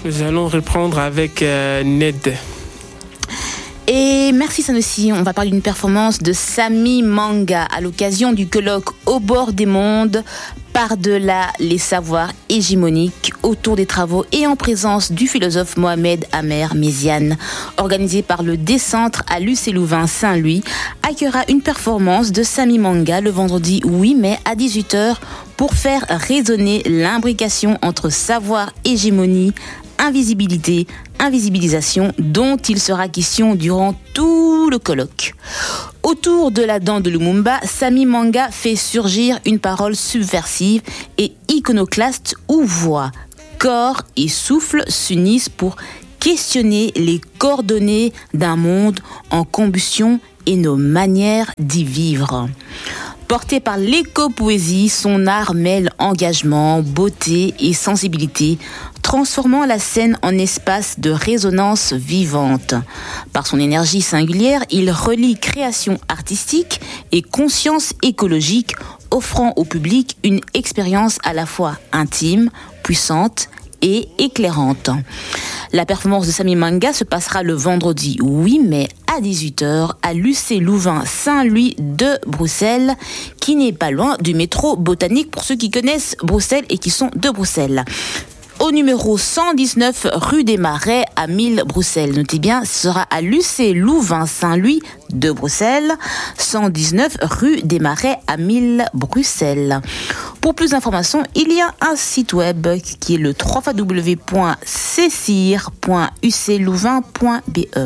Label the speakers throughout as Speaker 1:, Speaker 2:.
Speaker 1: Nous allons reprendre avec Ned.
Speaker 2: Et merci Sanoussi, on va parler d'une performance de Samy Manga à l'occasion du colloque Au bord des mondes, par-delà les savoirs hégémoniques, autour des travaux et en présence du philosophe Mohamed Amer Méziane, organisé par le Décentre à Lucé-Louvain Saint-Louis, accueillera une performance de Samy Manga le vendredi 8 mai à 18h pour faire résonner l'imbrication entre savoir, hégémonie, invisibilité, invisibilisation dont il sera question durant tout le colloque. Autour de la dent de Lumumba, Samy Manga fait surgir une parole subversive et iconoclaste où voix, corps et souffle s'unissent pour questionner les coordonnées d'un monde en combustion et nos manières d'y vivre. Porté par l'éco-poésie, son art mêle engagement, beauté et sensibilité, transformant la scène en espace de résonance vivante. Par son énergie singulière, il relie création artistique et conscience écologique, offrant au public une expérience à la fois intime, puissante et éclairante. La performance de Samy Manga se passera le vendredi 8 mai à 18h à Lucé-Louvain Saint-Louis de Bruxelles, qui n'est pas loin du métro Botanique pour ceux qui connaissent Bruxelles et qui sont de Bruxelles. Au numéro 119 rue des Marais à 1000 Bruxelles. Notez bien, ce sera à Lucé-Louvain Saint-Louis de Bruxelles, 119 rue des Marais à 1000 Bruxelles. Pour plus d'informations, il y a un site web qui est le www.cesir.uclouvain.be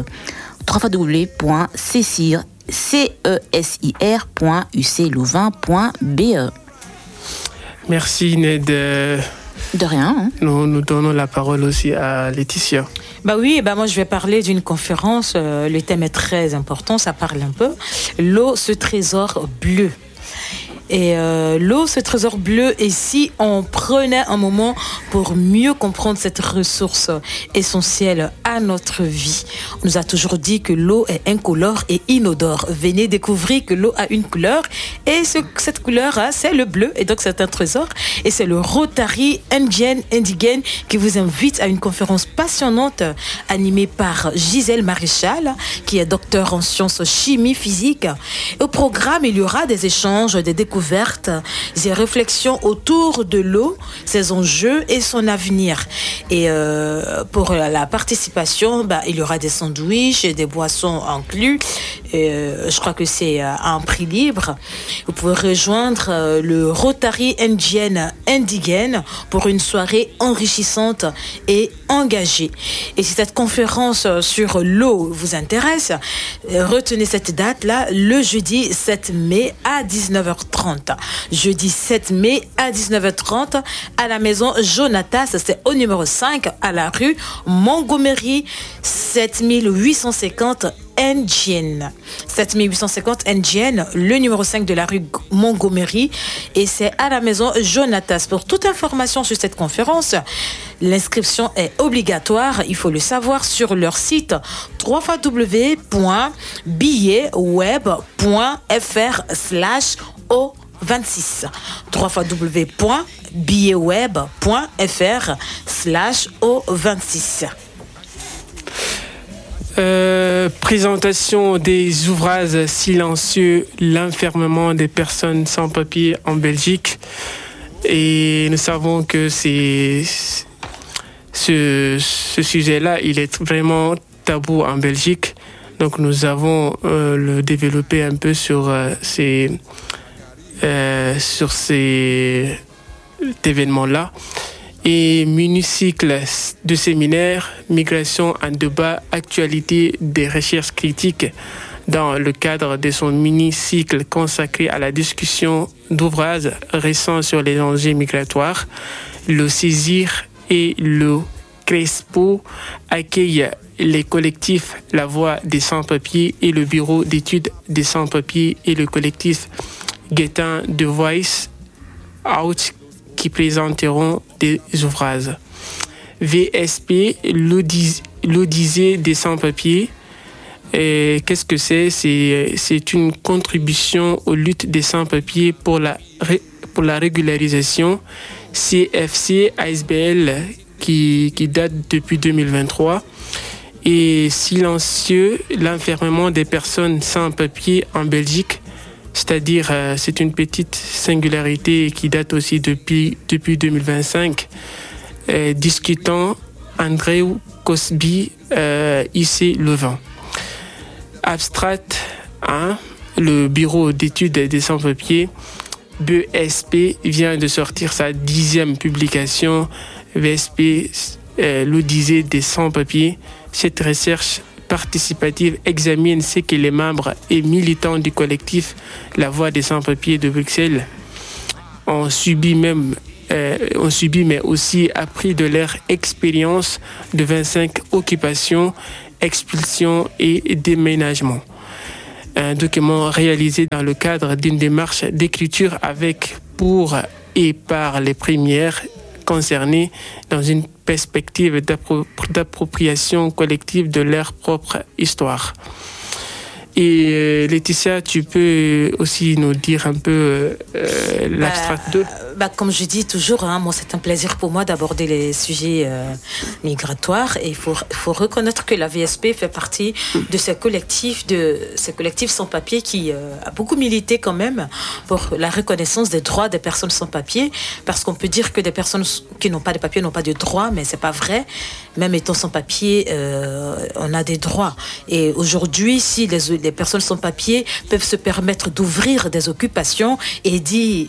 Speaker 2: www.cesir.uclouvain.be.
Speaker 1: Merci Ned.
Speaker 2: De rien. Hein.
Speaker 1: Nous donnons la parole aussi à Laetitia.
Speaker 3: Moi je vais parler d'une conférence. Le thème est très important, ça parle un peu. L'eau, ce trésor bleu. Et l'eau, ce trésor bleu, et si on prenait un moment pour mieux comprendre cette ressource essentielle à notre vie. On nous a toujours dit que l'eau est incolore et inodore. Venez découvrir que l'eau a une couleur, et cette couleur, c'est le bleu, et donc c'est un trésor. Et c'est le Rotary Indigen qui vous invite à une conférence passionnante animée par Gisèle Maréchal, qui est docteur en sciences chimie physique. Au programme, il y aura des échanges, des découvertes, des réflexions autour de l'eau, ses enjeux et son avenir. Et pour la participation, il y aura des sandwichs et des boissons inclus. Je crois que c'est à un prix libre. Vous pouvez rejoindre le Rotary Indigen pour une soirée enrichissante et engagée. Et si cette conférence sur l'eau vous intéresse, retenez cette date-là, le jeudi 7 mai à 19h30. Jeudi 7 mai à 19h30 à la maison Jonatas, c'est au numéro 5 à la rue Montgomery 7850 Indienne. 7850 Indienne, le numéro 5 de la rue Montgomery, et c'est à la maison Jonatas. Pour toute information sur cette conférence, l'inscription est obligatoire, il faut le savoir, sur leur site www.billetweb.fr/O26 www.billetweb.fr/O26.
Speaker 1: Présentation des ouvrages silencieux, l'enfermement des personnes sans papier en Belgique. Et nous savons que ce sujet-là, il est vraiment tabou en Belgique. Donc nous avons le développé un peu sur cet événement-là. Et mini-cycle de séminaire, migration en débat, actualité des recherches critiques dans le cadre de son mini-cycle consacré à la discussion d'ouvrages récents sur les enjeux migratoires. Le CESIR et le CRESPO accueillent les collectifs La Voix des Sans-Papiers et le Bureau d'études des Sans-Papiers et le collectif Getting the Voice Out qui présenteront des ouvrages. VSP, l'Odyssée des sans-papiers. Qu'est-ce que c'est ? C'est une contribution aux luttes des sans-papiers pour la régularisation. CFC ASBL qui date depuis 2023. Et silencieux, l'enfermement des personnes sans papier en Belgique, c'est-à-dire c'est une petite singularité qui date aussi depuis 2025. Discutant André Cosby, IC Levant. Abstract 1, le bureau d'études des sans-papiers, BSP, vient de sortir sa 10e publication. VSP, l'Odyssée des sans-papiers. Cette recherche participative examine ce que les membres et militants du collectif La Voix des sans-papiers de Bruxelles ont subi mais aussi appris de leur expérience de 25 occupations, expulsions et déménagements. Un document réalisé dans le cadre d'une démarche d'écriture avec, pour et par les premières concernées dans une perspective d'appropriation collective de leur propre histoire. Et Laetitia, tu peux aussi nous dire un peu l'abstract 2 ?
Speaker 3: Comme je dis toujours, moi, c'est un plaisir pour moi d'aborder les sujets migratoires. Et il faut reconnaître que la VSP fait partie de ces collectifs sans papier qui a beaucoup milité quand même pour la reconnaissance des droits des personnes sans papier. Parce qu'on peut dire que des personnes qui n'ont pas de papier n'ont pas de droits, mais c'est pas vrai. Même étant sans papier, on a des droits. Et aujourd'hui, si les personnes sans papier peuvent se permettre d'ouvrir des occupations et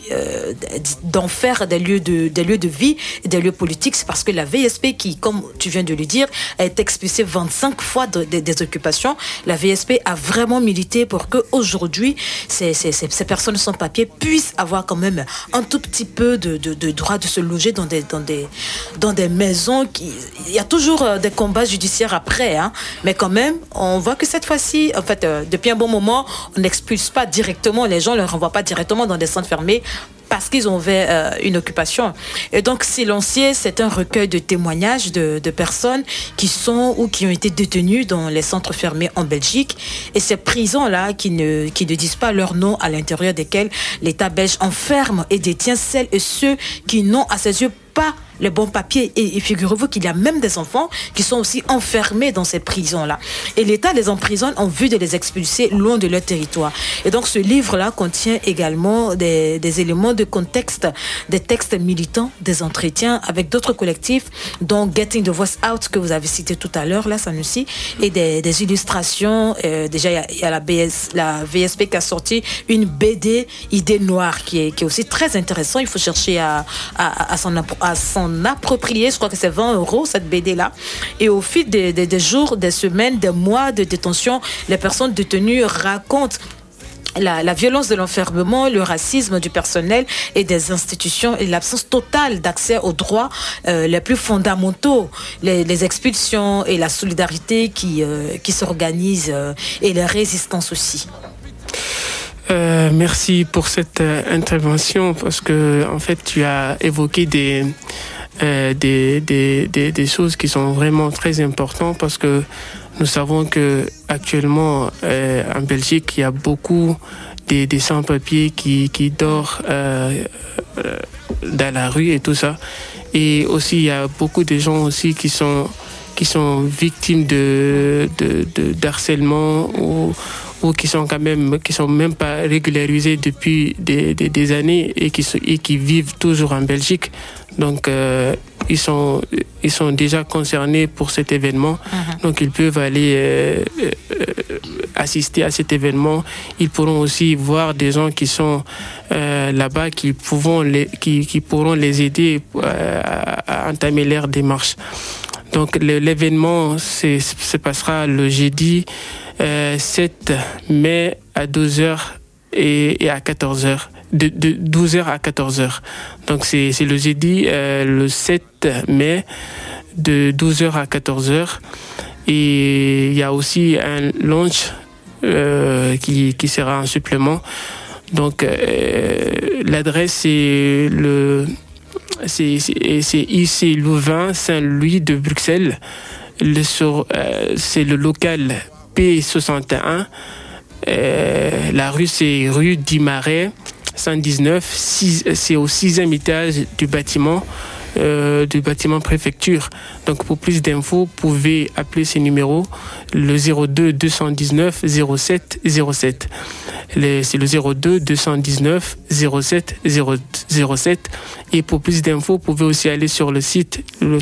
Speaker 3: d'en faire des lieux de vie et des lieux politiques, c'est parce que la VSP qui, comme tu viens de le dire, a été expulsée 25 fois des occupations. La VSP a vraiment milité pour que aujourd'hui ces personnes sans papier puissent avoir quand même un tout petit peu de droit de se loger dans des maisons. Il y a toujours des combats judiciaires après, mais quand même, on voit que cette fois-ci, en fait, depuis un bon moment, on n'expulse pas directement les gens, on ne les renvoie pas directement dans des centres fermés parce qu'ils ont fait une occupation. Et donc, Silencieux, c'est un recueil de témoignages de personnes qui sont ou qui ont été détenues dans les centres fermés en Belgique. Et ces prisons-là qui ne disent pas leur nom, à l'intérieur desquelles l'État belge enferme et détient celles et ceux qui n'ont à ses yeux pas les bons papiers. Et figurez-vous qu'il y a même des enfants qui sont aussi enfermés dans ces prisons-là. Et l'État les emprisonne en vue de les expulser loin de leur territoire. Et donc ce livre-là contient également des éléments de contexte, des textes militants, des entretiens avec d'autres collectifs, dont Getting the Voice Out que vous avez cité tout à l'heure, là, Sanoussi, et des illustrations. Déjà, il y a la VSP qui a sorti une BD Idée Noire qui est aussi très intéressant. Il faut chercher à s'en approprier. Je crois que c'est 20 € cette BD là. Et au fil des jours, des semaines, des mois de détention, les personnes détenues racontent la violence de l'enfermement, le racisme du personnel et des institutions et l'absence totale d'accès aux droits les plus fondamentaux, les expulsions et la solidarité qui s'organisent et les résistances aussi.
Speaker 1: Merci pour cette intervention parce que en fait tu as évoqué des choses qui sont vraiment très importantes parce que nous savons que actuellement en Belgique il y a beaucoup des sans-papiers qui dorment dans la rue et tout ça, et aussi il y a beaucoup de gens aussi qui sont victimes d'harcèlement ou qui sont même pas régularisés depuis des années et qui vivent toujours en Belgique. Donc ils sont déjà concernés pour cet événement. Donc ils peuvent aller assister à cet événement. Ils pourront aussi voir des gens qui sont là-bas qui pourront les aider à entamer leur démarche. Donc l'événement se passera le jeudi 7 mai à 12h et à 14h. De 12h à 14h. Donc c'est le jeudi le 7 mai de 12h à 14h. Et il y a aussi un lunch qui sera un supplément. Donc l'adresse c'est IC Louvain Saint-Louis de Bruxelles. C'est le local P61. La rue c'est rue Dimaret 119, c'est au 6e étage du bâtiment du bâtiment préfecture. Donc pour plus d'infos, vous pouvez appeler ces numéros, le 02 219 07 07. C'est le 02 219 07 07. Et pour plus d'infos, vous pouvez aussi aller sur le site le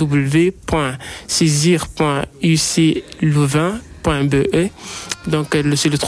Speaker 1: www.cisir.uclouvain.be. Donc c'est le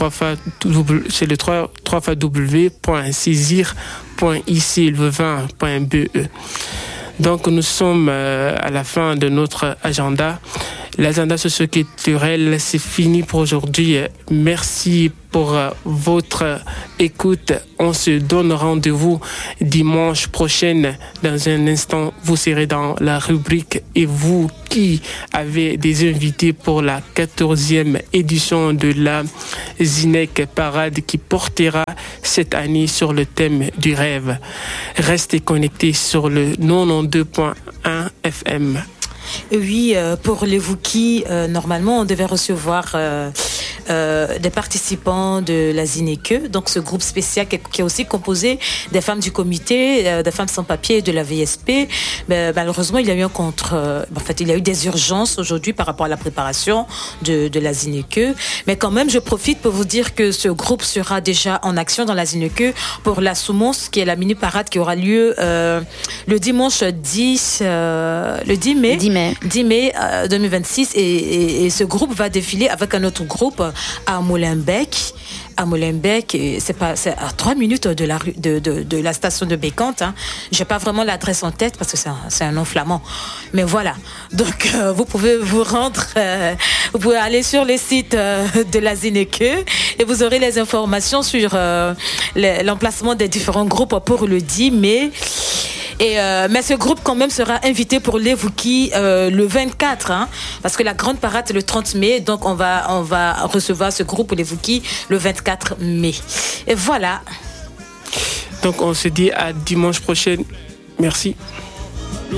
Speaker 1: www.cisir.iclouvain.be. Donc nous sommes à la fin de notre agenda. L'agenda socio-culturel, c'est fini pour aujourd'hui. Merci pour votre écoute. On se donne rendez-vous dimanche prochain. Dans un instant, vous serez dans la rubrique « Et vous qui avez des invités pour la 14e édition de la Zinec Parade qui portera cette année sur le thème du rêve ». Restez connectés sur le 92.1 FM.
Speaker 3: Oui, pour les Vouki, normalement, on devait recevoir des participants de la Zineke, donc ce groupe spécial qui est aussi composé des femmes du comité, des femmes sans papier et de la VSP. Mais malheureusement, il y a eu il y a eu des urgences aujourd'hui par rapport à la préparation de la Zineke. Mais quand même, je profite pour vous dire que ce groupe sera déjà en action dans la Zineke pour la Soumons, qui est la mini-parade qui aura lieu le dimanche 10 mai 2026. Et ce groupe va défiler avec un autre groupe à Molenbeek. C'est à 3 minutes de la station de Bécante. J'ai pas vraiment l'adresse en tête parce que c'est un nom flamand. Mais voilà. Donc, vous pouvez vous rendre, vous pouvez aller sur le site de la Zineke et vous aurez les informations sur l'emplacement des différents groupes pour le 10 mai. Mais ce groupe quand même sera invité pour les Vouki le 24, parce que la grande parade c'est le 30 mai, donc on va recevoir ce groupe pour les Vouki le 24 mai. Et voilà.
Speaker 1: Donc on se dit à dimanche prochain. Merci.